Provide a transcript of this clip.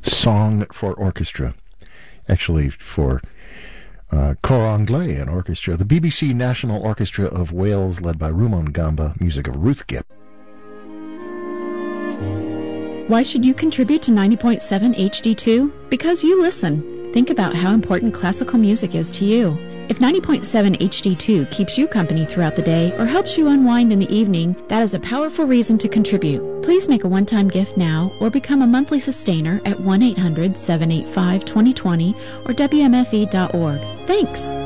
Song for Orchestra. Actually, for Cor Anglais, an orchestra. The BBC National Orchestra of Wales, led by Rumon Gamba, music of Ruth Gibb. Why should you contribute to 90.7 HD2? Because you listen. Think about how important classical music is to you. If 90.7 HD2 keeps you company throughout the day or helps you unwind in the evening, that is a powerful reason to contribute. Please make a one-time gift now or become a monthly sustainer at 1-800-785-2020 or WMFE.org. Thanks!